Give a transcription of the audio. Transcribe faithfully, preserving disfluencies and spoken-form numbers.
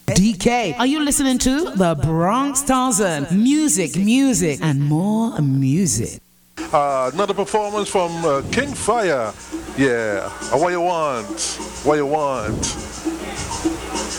D K. Are you listening to the Bronx Thousand? Music, music, and more music. Uh, another performance from uh, King Fire. Yeah. Uh, what you want? What you want?